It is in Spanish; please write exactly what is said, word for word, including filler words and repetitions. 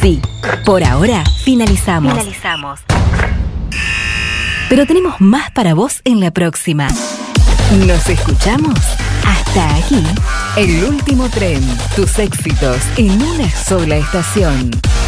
Sí, por ahora finalizamos. Finalizamos. Pero tenemos más para vos en la próxima. Nos escuchamos. Hasta aquí, El Último Tren. Tus éxitos en una sola estación.